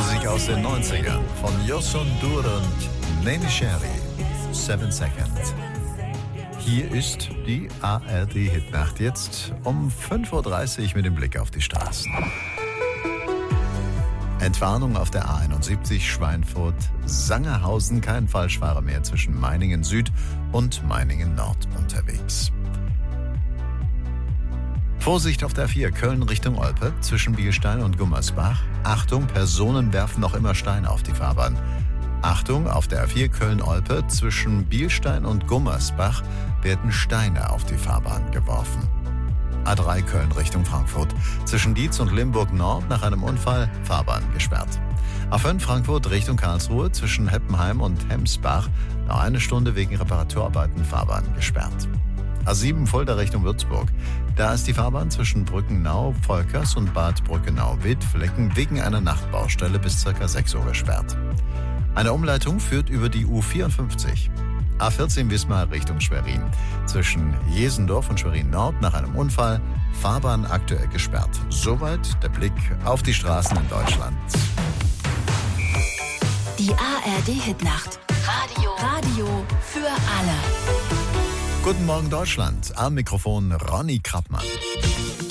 Musik aus den 90ern von Yosun Dur und Nene Cherry. 7 Seconds. Hier ist die ARD-Hitnacht jetzt um 5.30 Uhr mit dem Blick auf die Straßen. Entwarnung auf der A71 Schweinfurt-Sangerhausen. Kein Falschfahrer mehr zwischen Meiningen Süd und Meiningen Nord unterwegs. Vorsicht auf der A4 Köln Richtung Olpe zwischen Bielstein und Gummersbach. Achtung, Personen werfen noch immer Steine auf die Fahrbahn. Achtung, auf der A4 Köln-Olpe zwischen Bielstein und Gummersbach werden Steine auf die Fahrbahn geworfen. A3 Köln Richtung Frankfurt zwischen Dietz und Limburg Nord nach einem Unfall Fahrbahn gesperrt. A5 Frankfurt Richtung Karlsruhe zwischen Heppenheim und Hemsbach noch eine Stunde wegen Reparaturarbeiten Fahrbahn gesperrt. A7 Fulda Richtung Würzburg. Da ist die Fahrbahn zwischen Brückenau, Volkers und Bad Brückenau-Wittflecken wegen einer Nachtbaustelle bis ca. 6 Uhr gesperrt. Eine Umleitung führt über die U54. A14 Wismar Richtung Schwerin. Zwischen Jesendorf und Schwerin Nord nach einem Unfall Fahrbahn aktuell gesperrt. Soweit der Blick auf die Straßen in Deutschland. Die ARD-Hitnacht. Radio für alle. Guten Morgen Deutschland. Am Mikrofon Ronny Krappmann.